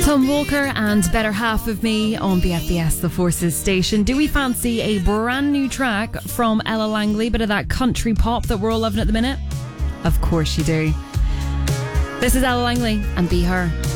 Tom Walker and Better Half of Me on BFBS, the Forces station. Do we fancy a brand new track from Ella Langley? Bit of that country pop that we're all loving at the minute? Of course you do. This is Ella Langley and Be Her.